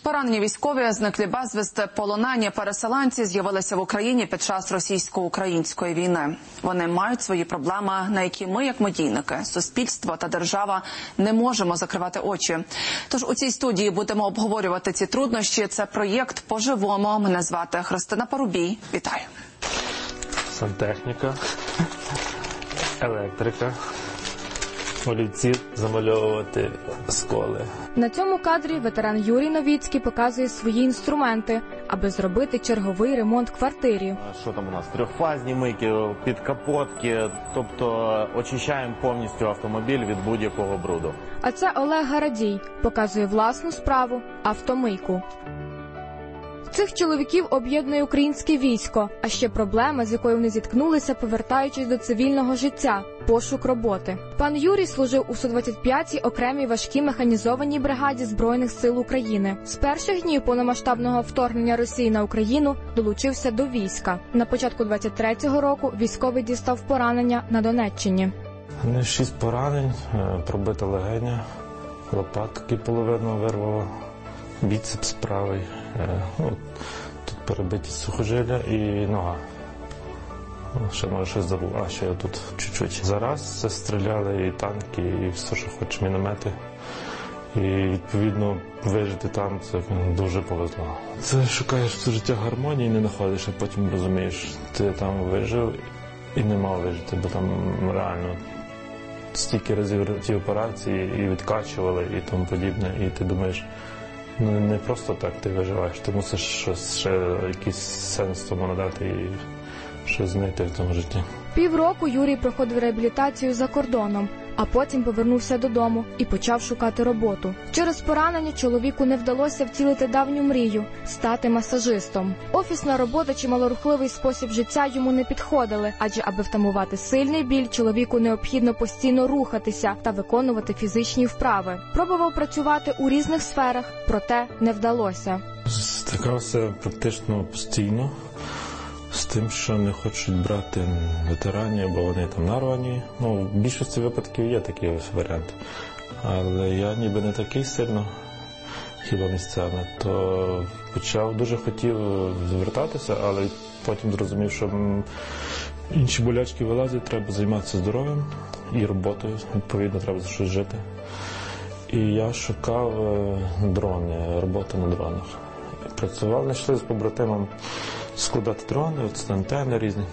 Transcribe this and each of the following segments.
Поранені військові, зниклі безвісти, полонені переселенці з'явилися в Україні під час російсько-української війни. Вони мають свої проблеми, на які ми, як медійники, суспільство та держава, не можемо закривати очі. Тож у цій студії будемо обговорювати ці труднощі. Це проєкт «По-живому». Мене звати Христина Парубій. Вітаю. Сантехніка, електрика, олівці замальовувати сколи. На цьому кадрі ветеран Юрій Новіцький показує свої інструменти, аби зробити черговий ремонт квартирі. Що там у нас? Трьохфазні мийки, підкапотки, тобто очищаємо повністю автомобіль від будь-якого бруду. А це Олег Гарадій показує власну справу – автомийку. Цих чоловіків об'єднує українське військо, а ще проблема, з якою вони зіткнулися, повертаючись до цивільного життя – пошук роботи. Пан Юрій служив у 125-й окремій важкій механізованій бригаді Збройних сил України. З перших днів повномасштабного вторгнення Росії на Україну долучився до війська. На початку 23-го року військовий дістав поранення на Донеччині. 6 поранень, пробита легеня, лопатки половину вирвало, біцепс правий. Тут перебиті сухожилля і нога. Ще може щось забув, ще тут чуть-чуть. Зараз це стріляли і танки, і все, що хочеш, міномети. І відповідно вижити там це дуже повезло. Це шукаєш все життя гармонії, не знаходиш, а потім розумієш, ти там вижив і не мав вижити, бо там реально стільки разів ті операції і відкачували і тому подібне, і ти думаєш, не просто так ти виживаєш, ти мусиш щось, ще якийсь сенс тому надати і щось знайти в цьому житті. Півроку Юрій проходив реабілітацію за кордоном, а потім повернувся додому і почав шукати роботу. Через поранення чоловіку не вдалося втілити давню мрію – стати масажистом. Офісна робота чи малорухливий спосіб життя йому не підходили, адже аби втамувати сильний біль, чоловіку необхідно постійно рухатися та виконувати фізичні вправи. Пробував працювати у різних сферах, проте не вдалося. Стикався практично постійно з тим, що не хочуть брати ветеранів, бо вони там нарвані. В більшості випадків є такий варіант. Але я ніби не такий сильно, хіба місцями, то дуже хотів звертатися, але потім зрозумів, що інші болячки вилазять, треба займатися здоров'ям і роботою, відповідно, треба за щось жити. І я шукав дрони, роботу на дронах. Працював, знайшли з побратимом складати дрони, антени різні.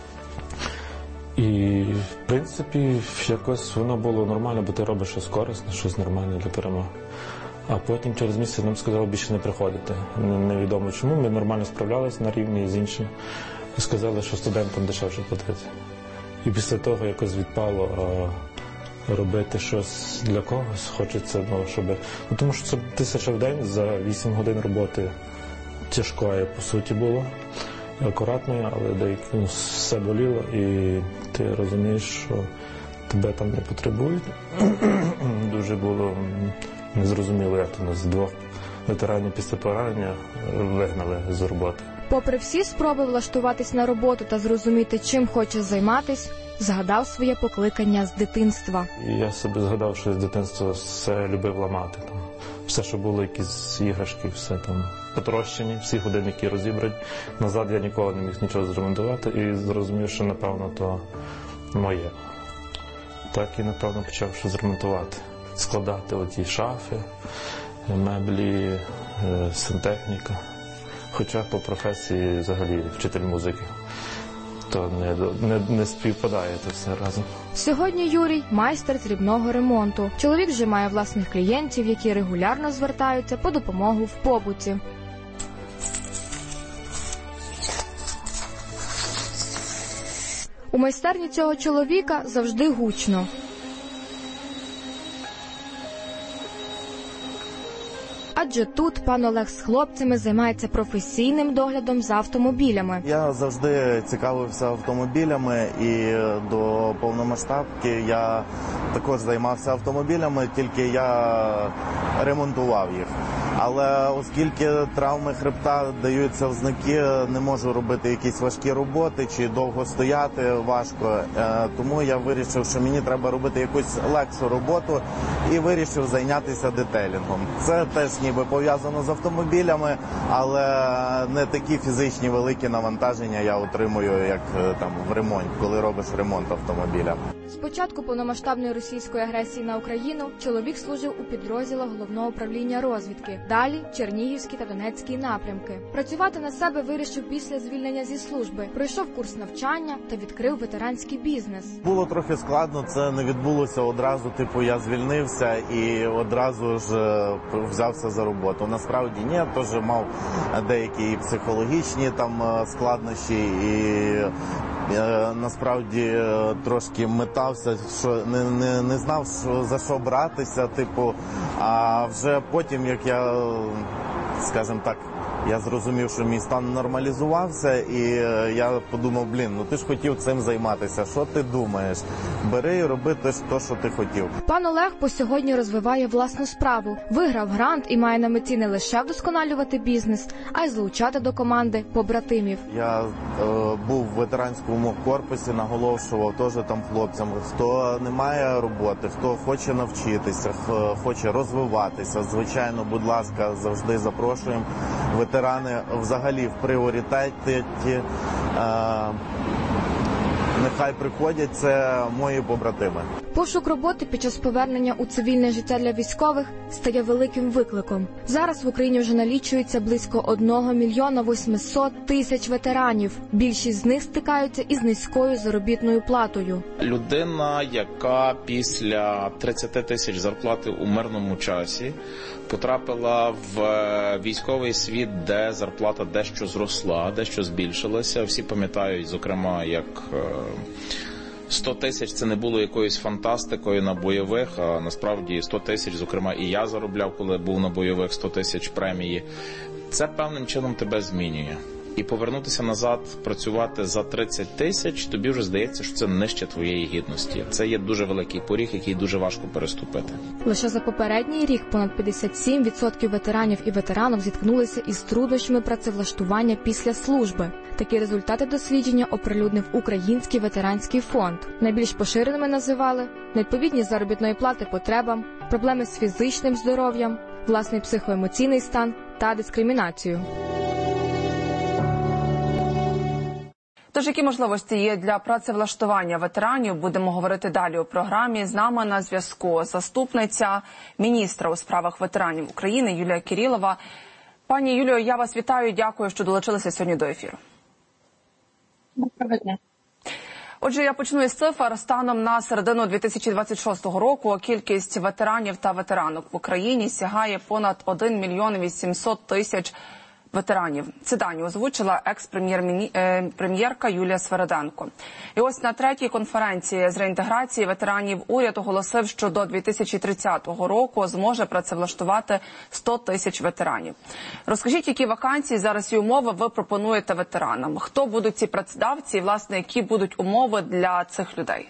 І, в принципі, якось воно було нормально, бо ти робиш щось корисне, щось нормальне для перемоги. А потім через місяць нам сказали більше не приходити. Невідомо чому, ми нормально справлялися на рівні з іншим. Сказали, що студентам дешевше платити. І після того якось відпало робити щось для когось. Хочеться, щоб... Тому що це 1000 в день за 8 годин роботи. Тяжкою, по суті, було, акуратною, але деякі все боліло, і ти розумієш, що тебе там не потребують. Дуже було незрозуміло, як нас 2 ветеранів після поранення вигнали з роботи. Попри всі спроби влаштуватись на роботу та зрозуміти, чим хоче займатись, згадав своє покликання з дитинства. Я себе згадав, що з дитинства все любив ламати. Все, що було, якісь іграшки, все там потрощені, всі годинники розібрані. Назад я ніколи не міг нічого зремонтувати і зрозумів, що, напевно, то моє. Так і, напевно, почав щось ремонтувати. Складати оті шафи, меблі, сантехніка. Хоча по професії взагалі вчитель музики. То не співпадає це все разом. Сьогодні Юрій – майстер дрібного ремонту. Чоловік вже має власних клієнтів, які регулярно звертаються по допомогу в побуті. У майстерні цього чоловіка завжди гучно. Адже тут пан Олег з хлопцями займається професійним доглядом за автомобілями. Я завжди цікавився автомобілями і до повномасштабки я також займався автомобілями, тільки я ремонтував їх. Але оскільки травми хребта даються в знаки, не можу робити якісь важкі роботи чи довго стояти важко. Тому я вирішив, що мені треба робити якусь легшу роботу і вирішив зайнятися детейлінгом. Це теж ніби пов'язано з автомобілями, але не такі фізичні великі навантаження я отримую, як там в ремонт, коли робиш ремонт автомобіля. З початку повномасштабної російської агресії на Україну чоловік служив у підрозділах Головного управління розвідки. Далі Чернігівський та Донецький напрямки. Працювати на себе вирішив після звільнення зі служби. Пройшов курс навчання та відкрив ветеранський бізнес. Було трохи складно, це не відбулося одразу, я звільнився і одразу ж взявся за роботу. Насправді ні, я теж мав деякі психологічні там складнощі і насправді трошки метався, що не знав, за що братися, а вже потім, як я, скажімо так, я зрозумів, що мій стан нормалізувався, і я подумав, ти ж хотів цим займатися, що ти думаєш? Бери і роби те, що ти хотів. Пан Олег по сьогодні розвиває власну справу. Виграв грант і має на меті не лише вдосконалювати бізнес, а й залучати до команди побратимів. Я був в ветеранському корпусі, наголошував теж там хлопцям, хто не має роботи, хто хоче навчитися, хоче розвиватися, звичайно, будь ласка, завжди запрошуємо. Ветерани взагалі в пріоритеті, нехай приходять, це мої побратими. Пошук роботи під час повернення у цивільне життя для військових стає великим викликом. Зараз в Україні вже налічується близько 1 мільйона 800 тисяч ветеранів. Більшість з них стикаються із низькою заробітною платою. Людина, яка після 30 тисяч зарплати у мирному часі потрапила в військовий світ, де зарплата дещо зросла, дещо збільшилася. Всі пам'ятають, зокрема, як 100 тисяч це не було якоюсь фантастикою на бойових, а насправді 100 тисяч, зокрема, і я заробляв, коли був на бойових, 100 тисяч премії. Це певним чином тебе змінює. І повернутися назад, працювати за 30 тисяч, тобі вже здається, що це нижче твоєї гідності. Це є дуже великий поріг, який дуже важко переступити. Лише за попередній рік понад 57% ветеранів і ветеранок зіткнулися із труднощами працевлаштування після служби. Такі результати дослідження оприлюднив Український ветеранський фонд. Найбільш поширеними називали невідповідність заробітної плати потребам, проблеми з фізичним здоров'ям, власний психоемоційний стан та дискримінацію. Тож, які можливості є для працевлаштування ветеранів, будемо говорити далі у програмі. З нами на зв'язку заступниця міністра у справах ветеранів України Юлія Кирилова. Пані Юлію, я вас вітаю, дякую, що долучилися сьогодні до ефіру. Доброго дня. Отже, я почну із цифр. Станом на середину 2026 року кількість ветеранів та ветеранок в Україні сягає понад 1 мільйон 800 тисяч ветеранів. Це дані озвучила екс-прем'єрка Юлія Свериденко. І ось на третій конференції з реінтеграції ветеранів уряд оголосив, що до 2030 року зможе працевлаштувати 100 тисяч ветеранів. Розкажіть, які вакансії зараз і умови ви пропонуєте ветеранам? Хто будуть ці працедавці і, власне, які будуть умови для цих людей?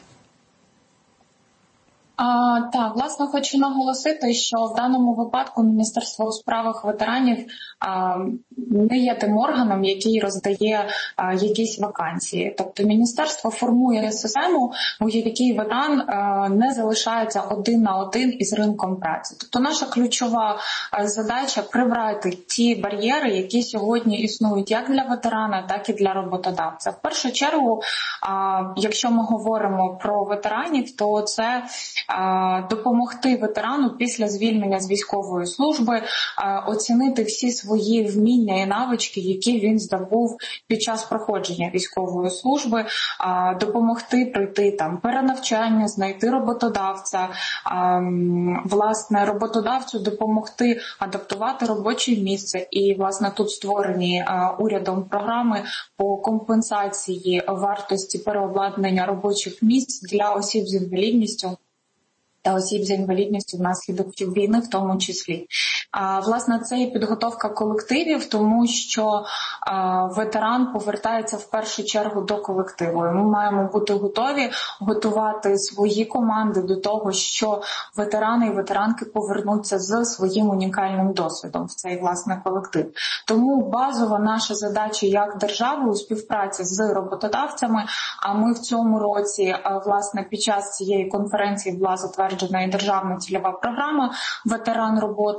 Так, власне, хочу наголосити, що в даному випадку Міністерство у справах ветеранів не є тим органом, який роздає якісь вакансії. Тобто міністерство формує систему, у якій ветеран не залишається один на один із ринком праці. Тобто наша ключова задача – прибрати ті бар'єри, які сьогодні існують як для ветерана, так і для роботодавця. В першу чергу, якщо ми говоримо про ветеранів, то це допомогти ветерану після звільнення з військової служби оцінити всі свої вміння і навички, які він здобув під час проходження військової служби, допомогти пройти там перенавчання, знайти роботодавця, власне, роботодавцю допомогти адаптувати робоче місце. І, власне, тут створені урядом програми по компенсації вартості переобладнання робочих місць для осіб з інвалідністю та осіб з інвалідністю внаслідок війни в тому числі. Власне, це і підготовка колективів, тому що ветеран повертається в першу чергу до колективу. Ми маємо бути готові готувати свої команди до того, що ветерани і ветеранки повернуться з своїм унікальним досвідом в цей, власне, колектив. Тому базова наша задача як держави у співпраці з роботодавцями, а ми в цьому році, власне, під час цієї конференції була затверджена і державна цільова програма «Ветеран робота»,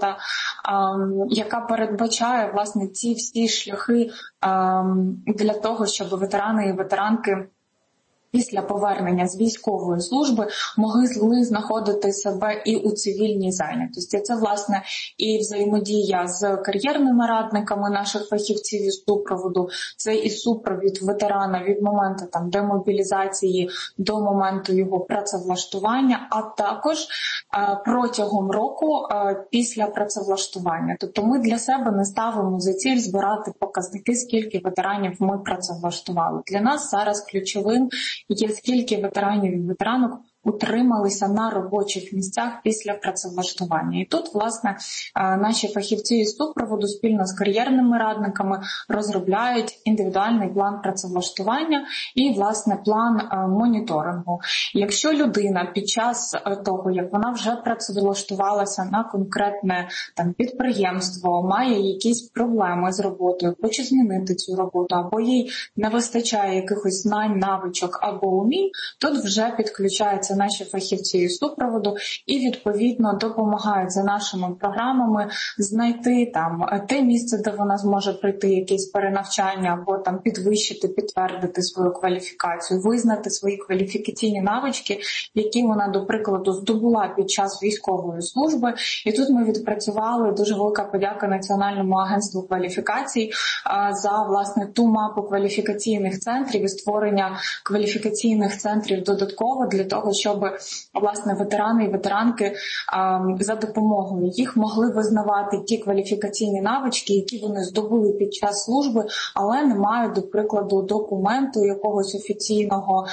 яка передбачає, власне, ці всі шляхи для того, щоб ветерани і ветеранки після повернення з військової служби могли знаходити себе і у цивільній зайнятості. Це, власне, і взаємодія з кар'єрними радниками наших фахівців із супроводу, це і супровід ветерана від моменту демобілізації до моменту його працевлаштування, а також протягом року після працевлаштування. Тобто ми для себе не ставимо за ціль збирати показники, скільки ветеранів ми працевлаштували. Для нас зараз ключовим є скільки ветеранів і ветеранок утрималися на робочих місцях після працевлаштування. І тут, власне, наші фахівці із супроводу спільно з кар'єрними радниками розробляють індивідуальний план працевлаштування і, власне, план моніторингу. Якщо людина під час того, як вона вже працевлаштувалася на конкретне підприємство, має якісь проблеми з роботою, хоче змінити цю роботу, або їй не вистачає якихось знань, навичок або умінь, тут вже підключається наші фахівці із супроводу і, відповідно, допомагають за нашими програмами знайти те місце, де вона зможе пройти якесь перенавчання або підвищити, підтвердити свою кваліфікацію, визнати свої кваліфікаційні навички, які вона, до прикладу, здобула під час військової служби. І тут ми відпрацювали, дуже велика подяка Національному агентству кваліфікацій за, власне, ту мапу кваліфікаційних центрів і створення кваліфікаційних центрів додатково для того, щоб, власне, ветерани і ветеранки за допомогою їх могли визнавати ті кваліфікаційні навички, які вони здобули під час служби, але не мають, до прикладу, документу якогось офіційного,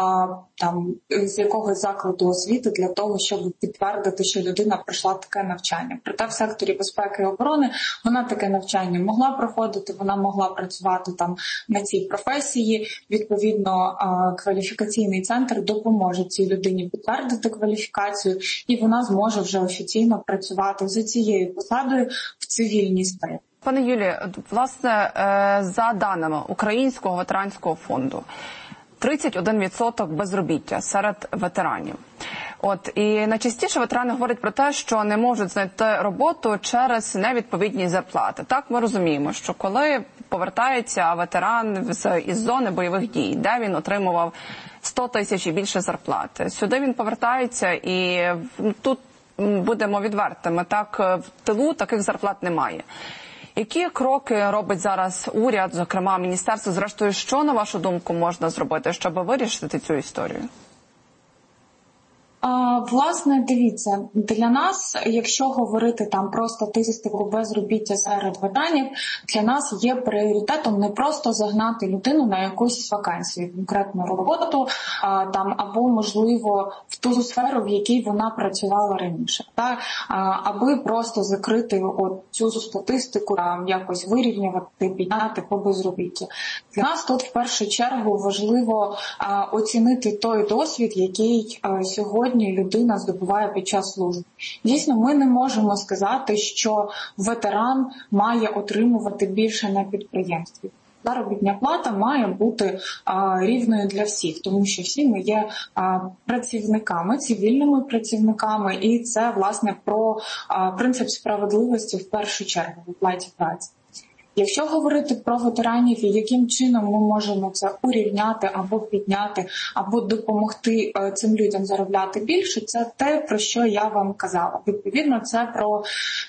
з якогось закладу освіти для того, щоб підтвердити, що людина пройшла таке навчання. Проте в секторі безпеки і оборони вона таке навчання могла проходити, вона могла працювати на цій професії. Відповідно, кваліфікаційний центр допоможе цій людині підтвердити кваліфікацію, і вона зможе вже офіційно працювати за цією посадою в цивільній сфері. Пане Юлію, власне, за даними Українського ветеранського фонду, 31% безробіття серед ветеранів. І найчастіше ветерани говорять про те, що не можуть знайти роботу через невідповідність зарплати. Так, ми розуміємо, що коли повертається ветеран із зони бойових дій, де він отримував 100 тисяч і більше зарплати, сюди він повертається і тут, будемо відвертими, в тилу таких зарплат немає. Які кроки робить зараз уряд, зокрема міністерство, зрештою, що, на вашу думку, можна зробити, щоб вирішити цю історію? Власне, дивіться, для нас, якщо говорити про статистику безробіття серед ветеранів, для нас є пріоритетом не просто загнати людину на якусь вакансію, конкретну роботу, або, можливо, в ту сферу, в якій вона працювала раніше, аби просто закрити цю статистику, якось вирівнювати, підняти по безробіттю. Для нас тут, в першу чергу, важливо оцінити той досвід, який сьогодні людина здобуває під час служби. Дійсно, ми не можемо сказати, що ветеран має отримувати більше на підприємстві. Заробітна плата має бути рівною для всіх, тому що всі ми є працівниками, цивільними працівниками, і це, власне, про принцип справедливості в першу чергу в оплаті праці. Якщо говорити про ветеранів і яким чином ми можемо це урівняти або підняти, або допомогти цим людям заробляти більше, це те, про що я вам казала. Відповідно, це про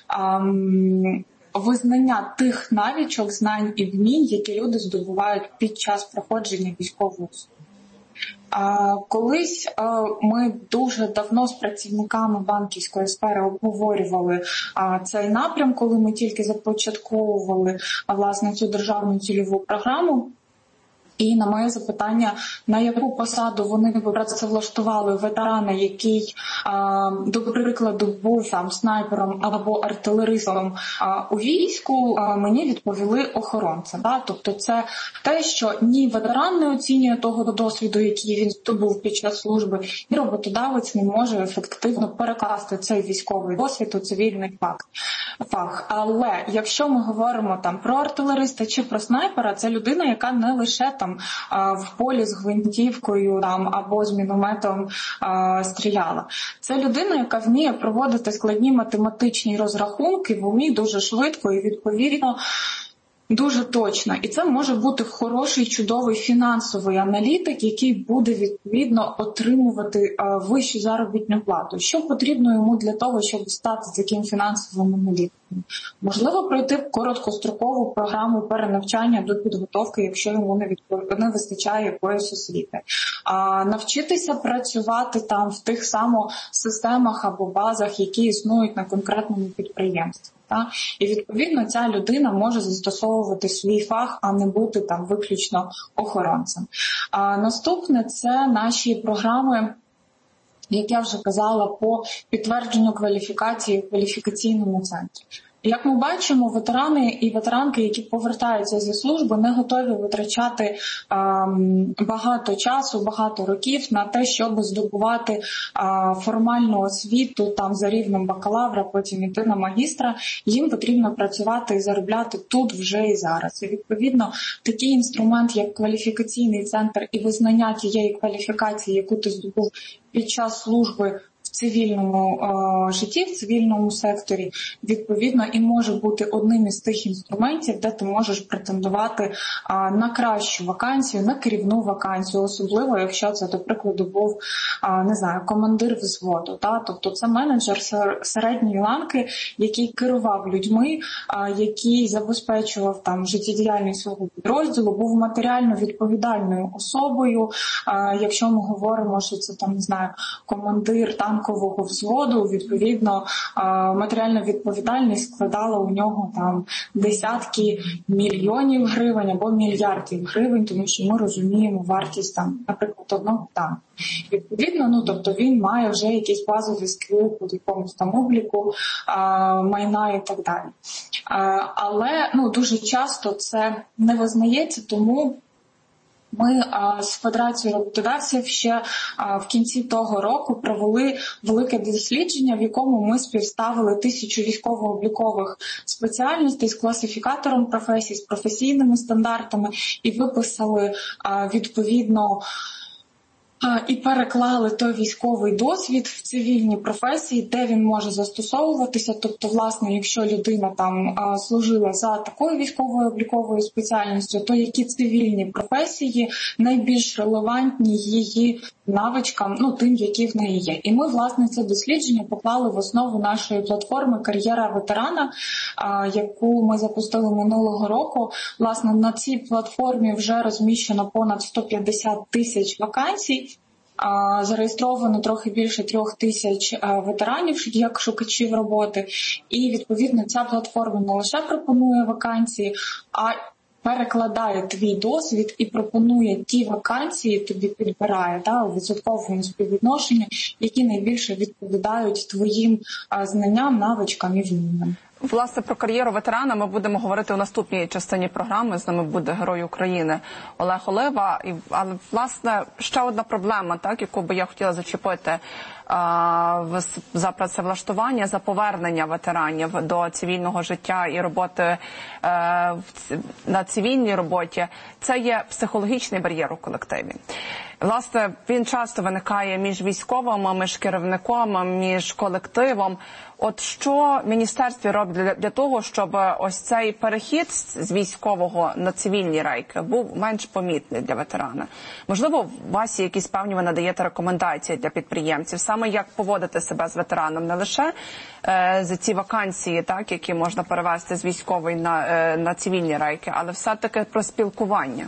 визнання тих навичок, знань і вмінь, які люди здобувають під час проходження військової служби. Колись ми дуже давно з працівниками банківської сфери обговорювали цей напрям, коли ми тільки започатковували, власне, цю державну цільову програму. І на моє запитання, на яку посаду вони працевлаштували ветерана, який, до прикладу, був снайпером або артилеристом у війську, мені відповіли охоронцем. Тобто це те, що ні ветеран не оцінює того досвіду, який він здобув під час служби, і роботодавець не може ефективно перекласти цей військовий досвід у цивільний фах. Але якщо ми говоримо про артилериста чи про снайпера, це людина, яка не лише там в полі з гвинтівкою там або з мінометом стріляла. Це людина, яка вміє проводити складні математичні розрахунки в умі дуже швидко і відповідно дуже точно. І це може бути хороший, чудовий фінансовий аналітик, який буде, відповідно, отримувати вищу заробітну плату. Що потрібно йому для того, щоб стати таким фінансовим аналітиком? Можливо, пройти короткострокову програму перенавчання до підготовки, якщо йому не вистачає якоїсь освіти. Навчитися працювати там в тих самих системах або базах, які існують на конкретному підприємстві. І, відповідно, ця людина може застосовувати свій фах, а не бути там виключно охоронцем. Наступне – це наші програми, як я вже казала, по підтвердженню кваліфікації в кваліфікаційному центрі. Як ми бачимо, ветерани і ветеранки, які повертаються зі служби, не готові витрачати багато часу, багато років на те, щоб здобувати формальну освіту там за рівнем бакалавра, потім йти на магістра. Їм потрібно працювати і заробляти тут вже і зараз. І, відповідно, такий інструмент, як кваліфікаційний центр і визнання тієї кваліфікації, яку ти здобув під час служби в цивільному житті, в цивільному секторі, відповідно, і може бути одним із тих інструментів, де ти можеш претендувати на кращу вакансію, на керівну вакансію, особливо, якщо це, до прикладу, був, не знаю, командир взводу. Тобто це менеджер середньої ланки, який керував людьми, який забезпечував там життєдіяльність свого підрозділу, був матеріально відповідальною особою. Якщо ми говоримо, що це там, не знаю, командир танкового взводу, відповідно, матеріальна відповідальність складала у нього там десятки мільйонів гривень або мільярдів гривень, тому що ми розуміємо вартість там, наприклад, одного танку. Відповідно, тобто він має вже якісь базові скіли по якомусь там обліку майна і так далі. Але дуже часто це не визнається, тому ми з Федерацією роботодавців ще в кінці того року провели велике дослідження, в якому ми співставили 1000 військово-облікових спеціальностей з класифікатором професій, з професійними стандартами і виписали відповідно і переклали той військовий досвід в цивільні професії, де він може застосовуватися. Тобто, власне, якщо людина там служила за такою військовою обліковою спеціальністю, то які цивільні професії найбільш релевантні її навичкам, тим, які в неї є. І ми, власне, це дослідження поклали в основу нашої платформи «Кар'єра ветерана», яку ми запустили минулого року. Власне, на цій платформі вже розміщено понад 150 тисяч вакансій. Зареєстровано трохи більше 3000 ветеранів як шукачів роботи. І, відповідно, ця платформа не лише пропонує вакансії, а перекладає твій досвід і пропонує ті вакансії, тобі підбирає у відсотковому співвідношенні, які найбільше відповідають твоїм знанням, навичкам і вмінням. Власне, про кар'єру ветерана ми будемо говорити у наступній частині програми. З нами буде Герой України Олег Олива. Але, власне, ще одна проблема, яку би я хотіла зачепити за працевлаштування, за повернення ветеранів до цивільного життя і роботи на цивільній роботі, це є психологічний бар'єр у колективі. Власне, він часто виникає між військовим, між керівником, між колективом. От що міністерство робить для того, щоб ось цей перехід з військового на цивільні рейки був менш помітний для ветерана? Можливо, у вас є якісь певні, ви надаєте рекомендації для підприємців, саме як поводити себе з ветераном, не лише за ці вакансії, які можна перевести з військової на цивільні рейки, але все-таки про спілкування.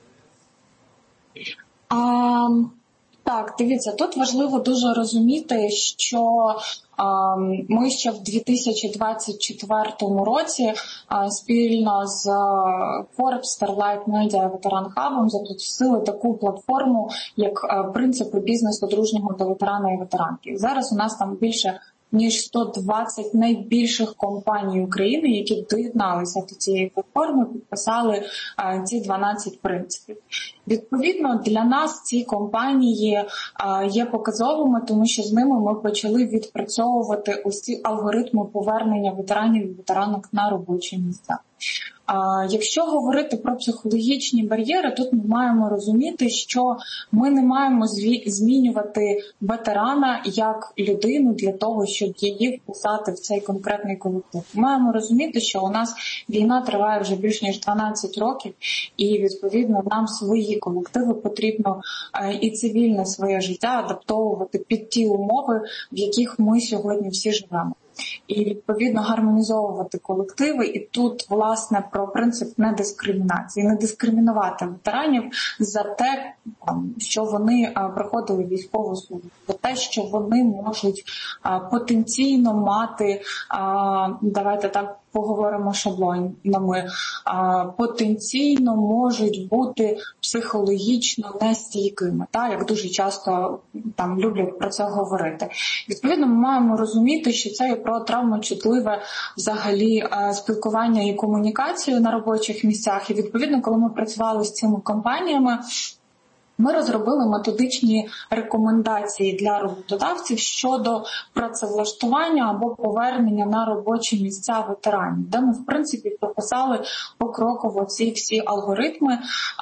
Так, дивіться, тут важливо дуже розуміти, що ми ще в 2024 році спільно з Forbes, Starlight Media, Veteran Hub запустили таку платформу, як принципи бізнесу дружнього до ветерана і ветеранки. Зараз у нас там більше ніж 120 найбільших компаній України, які доєдналися до цієї платформи, підписали ці 12 принципів. Відповідно, для нас ці компанії є показовими, тому що з ними ми почали відпрацьовувати ось ці алгоритми повернення ветеранів і ветеранок на робочі місця. Якщо говорити про психологічні бар'єри, тут ми маємо розуміти, що ми не маємо змінювати ветерана як людину для того, щоб її вписати в цей конкретний колектив. Ми маємо розуміти, що у нас війна триває вже більш ніж 12 років, і, відповідно, нам свої колективи потрібно і цивільне своє життя адаптовувати під ті умови, в яких ми сьогодні всі живемо. І, відповідно, гармонізовувати колективи. І тут, власне, про принцип недискримінації. Не дискримінувати ветеранів за те, що вони проходили військову службу, за те, що вони можуть потенційно мати, давайте так поговоримо шаблонами, потенційно можуть бути психологічно нестійкими, як дуже часто там люблять про це говорити. Відповідно, ми маємо розуміти, що це є про травмочутливе взагалі спілкування і комунікацію на робочих місцях. І, відповідно, коли ми працювали з цими компаніями, ми розробили методичні рекомендації для роботодавців щодо працевлаштування або повернення на робочі місця ветеранів, де ми, в принципі, прописали покроково ці всі алгоритми,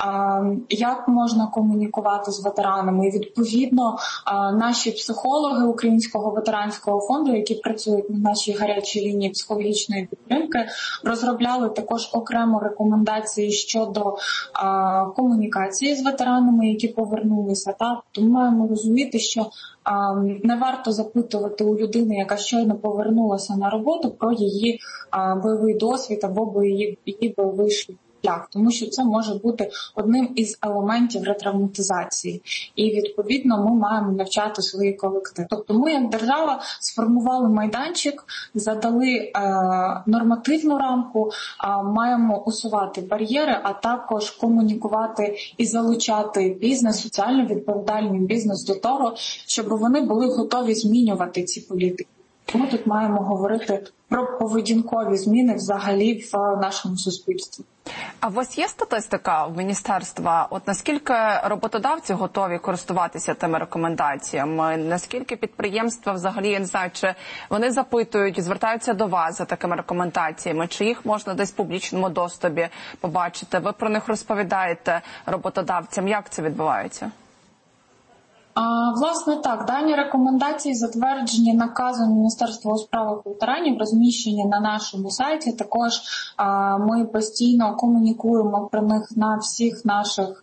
як можна комунікувати з ветеранами. І, відповідно, наші психологи Українського ветеранського фонду, які працюють на нашій гарячій лінії психологічної підтримки, розробляли також окремо рекомендації щодо комунікації з ветеранами, які повернулися. Тому маємо розуміти, що не варто запитувати у людини, яка щойно повернулася на роботу, про її бойовий досвід або її бойовий шлях, тому що це може бути одним із елементів ретравматизації. І, відповідно, ми маємо навчати свої колективи. Тобто ми, як держава, сформували майданчик, задали нормативну рамку, маємо усувати бар'єри, а також комунікувати і залучати бізнес, соціально відповідальний бізнес до того, щоб вони були готові змінювати ці політики. Ми тут маємо говорити про поведінкові зміни взагалі в нашому суспільстві. А у вас є статистика в міністерства? От наскільки роботодавці готові користуватися тими рекомендаціями? Наскільки підприємства взагалі, я не знаю, чи вони запитують, звертаються до вас за такими рекомендаціями? Чи їх можна десь в публічному доступі побачити? Ви про них розповідаєте роботодавцям? Як це відбувається? Власне, так, дані рекомендації затверджені наказом Міністерства у справах ветеранів, розміщені на нашому сайті. Також ми постійно комунікуємо про них на всіх наших